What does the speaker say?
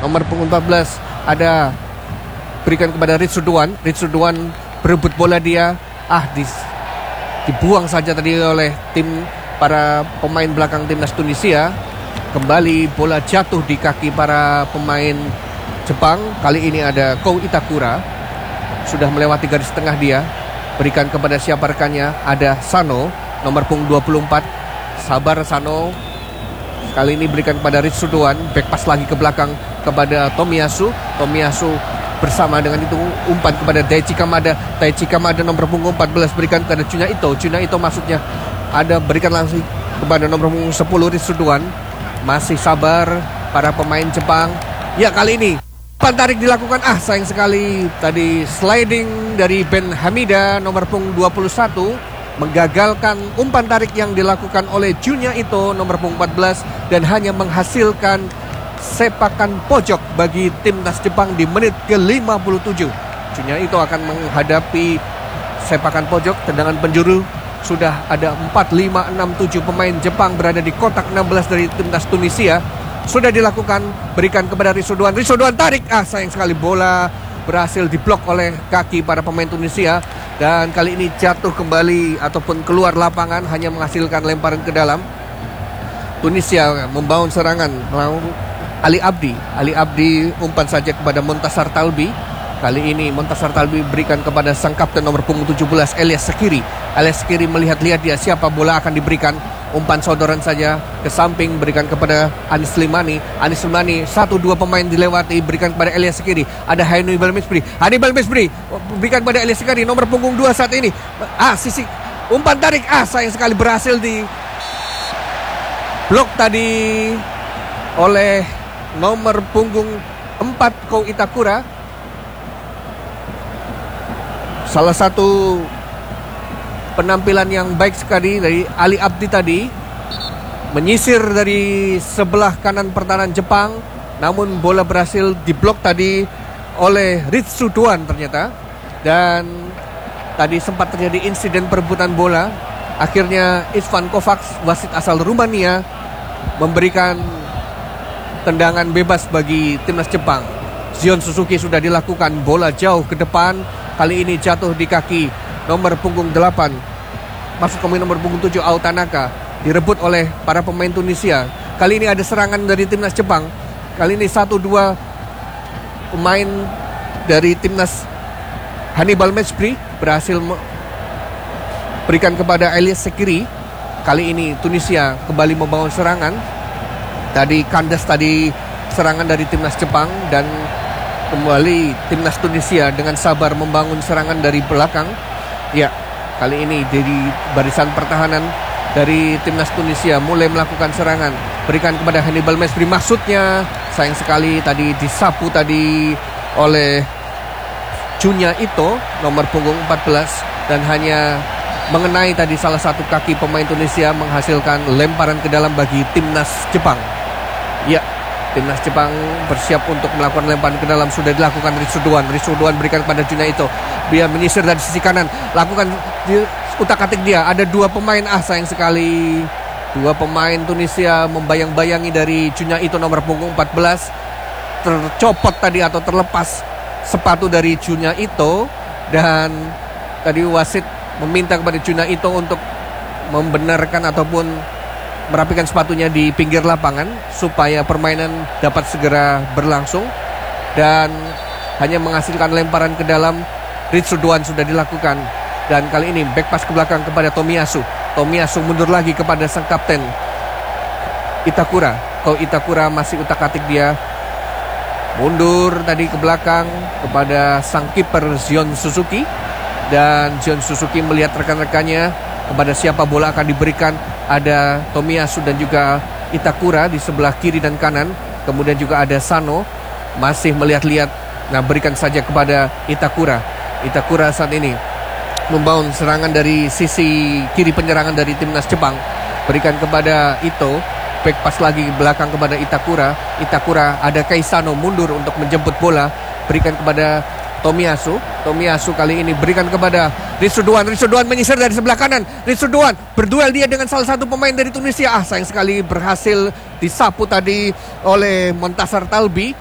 Nomor punggung 14 ada berikan kepada Ritsuduan. Ritsuduan berebut bola dia. Dibuang saja tadi oleh tim para pemain belakang timnas Tunisia. Kembali bola jatuh di kaki para pemain Jepang. Kali ini ada Kou Itakura. Sudah melewati garis tengah dia. Berikan kepada siapa rekannya? Ada Sano, nomor punggung 24. Sabar Sano. Kali ini berikan kepada Ritsuduan. Back pass lagi ke belakang kepada Tomiyasu. Tomiyasu bersama dengan itu umpan kepada Daichi Kamada. Daichi Kamada nomor punggung 14 berikan kepada Junya Ito. Junya Ito maksudnya ada berikan langsung kepada nomor punggung 10 Ritsuduan. Masih sabar para pemain Jepang. Ya, kali ini umpan tarik dilakukan. Sayang sekali tadi sliding dari Ben Hamida nomor punggung 21 menggagalkan umpan tarik yang dilakukan oleh Junya Ito nomor punggung 14 dan hanya menghasilkan sepakan pojok bagi timnas Jepang di menit ke-57. Junya Ito akan menghadapi sepakan pojok, tendangan penjuru. Sudah ada 4, 5, 6, 7 pemain Jepang berada di kotak 16 dari timnas Tunisia. Sudah dilakukan, berikan kepada Ritsuduan. Ritsuduan tarik, sayang sekali bola berhasil diblok oleh kaki para pemain Tunisia. Dan kali ini jatuh kembali ataupun keluar lapangan, hanya menghasilkan lemparan ke dalam. Tunisia membangun serangan. Ali Abdi umpan saja kepada Montasar Talbi. Kali ini Montasar Talbi berikan kepada sang kapten nomor punggung 17 Elias Sekiri. Elias Sekiri melihat-lihat dia siapa bola akan diberikan. Umpan sodoran saja ke samping, berikan kepada Anis Slimani. Anis Slimani 1-2 pemain dilewati, berikan kepada Elias Sekiri. Ada Hannibal Mesbri berikan kepada Elias Sekiri nomor punggung 2 saat ini. Sisi umpan tarik, sayang sekali berhasil di blok tadi oleh nomor punggung 4 Kou Itakura. Salah satu penampilan yang baik sekali dari Ali Abdi tadi, menyisir dari sebelah kanan pertahanan Jepang, namun bola berhasil diblok tadi oleh Ritsuduan ternyata. Dan tadi sempat terjadi insiden perebutan bola. Akhirnya Istvan Kovacs, wasit asal Rumania, memberikan tendangan bebas bagi timnas Jepang. Zion Suzuki sudah dilakukan, bola jauh ke depan. Kali ini jatuh di kaki nomor punggung 8, masuk ke nomor punggung 7 Ao Tanaka. Direbut oleh para pemain Tunisia. Kali ini ada serangan dari timnas Jepang. Kali ini 1-2 pemain dari timnas Hannibal Mesbri berhasil berikan kepada Elias Sekiri. Kali ini Tunisia kembali membangun serangan. Tadi kandas serangan dari timnas Jepang, dan kembali timnas Tunisia dengan sabar membangun serangan dari belakang. Ya, kali ini dari barisan pertahanan dari timnas Tunisia mulai melakukan serangan. Berikan kepada Hannibal Mesbri, maksudnya sayang sekali tadi disapu tadi oleh Junya Ito nomor punggung 14 dan hanya mengenai tadi salah satu kaki pemain Tunisia, menghasilkan lemparan ke dalam bagi timnas Jepang. Ya, timnas Jepang bersiap untuk melakukan lemparan ke dalam. Sudah dilakukan Ritsuduan berikan kepada Junya Ito. Dia menyisir dari sisi kanan, lakukan utak-atik dia. Ada 2 pemain, sayang sekali 2 pemain Tunisia membayang-bayangi dari Junya Ito nomor punggung 14. Tercopot tadi atau terlepas sepatu dari Junya Ito, dan tadi wasit meminta kepada Junya Ito untuk membenarkan ataupun merapikan sepatunya di pinggir lapangan supaya permainan dapat segera berlangsung. Dan hanya menghasilkan lemparan ke dalam. Ritsuduan sudah dilakukan, dan kali ini back pass ke belakang kepada Tomiyasu. Tomiyasu mundur lagi kepada sang kapten Itakura. Kou Itakura masih utak-atik dia, mundur tadi ke belakang kepada sang kiper Zion Suzuki. Dan Zion Suzuki melihat rekan-rekannya kepada siapa bola akan diberikan. Ada Tomiyasu dan juga Itakura di sebelah kiri dan kanan. Kemudian juga ada Sano masih melihat-lihat. Berikan saja kepada Itakura. Itakura saat ini membangun serangan dari sisi kiri penyerangan dari timnas Jepang. Berikan kepada Ito. Back pass lagi ke belakang kepada Itakura. Itakura, ada Kaisano mundur untuk menjemput bola. Berikan kepada Tomiyasu. Tomiyasu kali ini berikan kepada Ritsuduan. Ritsuduan menyisir dari sebelah kanan. Ritsuduan berduel dia dengan salah satu pemain dari Tunisia. Sayang sekali berhasil disapu tadi oleh Montasar Talbi.